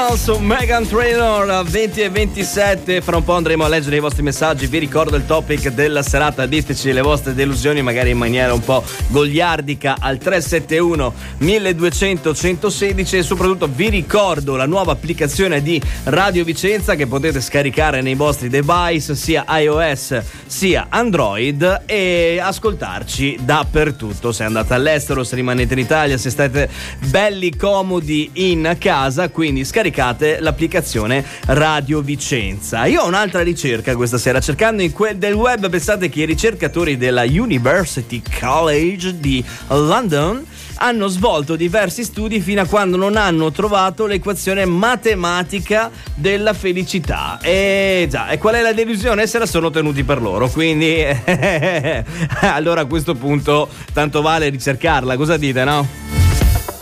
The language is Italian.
Girl su Meghan Trainor 20 e 27. Fra un po' andremo a leggere i vostri messaggi. Vi ricordo il topic della serata, diteci le vostre delusioni magari in maniera un po' goliardica al 371 1200 116 e soprattutto vi ricordo la nuova applicazione di Radio Vicenza che potete scaricare nei vostri device sia iOS sia Android e ascoltarci dappertutto. Se andate all'estero, se rimanete in Italia, se state belli comodi in casa, quindi scaricate l'applicazione Radio Vicenza. Io ho un'altra ricerca questa sera, cercando in quel del web. Pensate che i ricercatori della University College di London hanno svolto diversi studi fino a quando non hanno trovato l'equazione matematica della felicità. E già, e qual è la delusione? Se la sono tenuti per loro, quindi allora a questo punto tanto vale ricercarla, cosa dite, no?